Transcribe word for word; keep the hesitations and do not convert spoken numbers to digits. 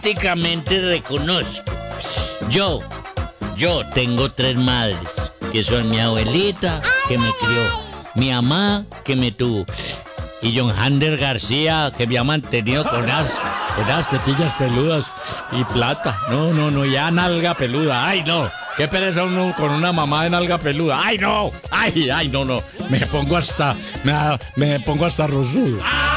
prácticamente reconozco. Yo, yo tengo tres madres, que son mi abuelita, que me crió, mi mamá, que me tuvo, y John Hander García, que me ha mantenido con las, con las tetillas peludas y plata. No, no, no, ya nalga peluda. ¡Ay, no! ¡Qué pereza uno con una mamá de nalga peluda! ¡Ay, no! ¡Ay, ay, no, no! Me pongo hasta, me, me pongo hasta rosudo.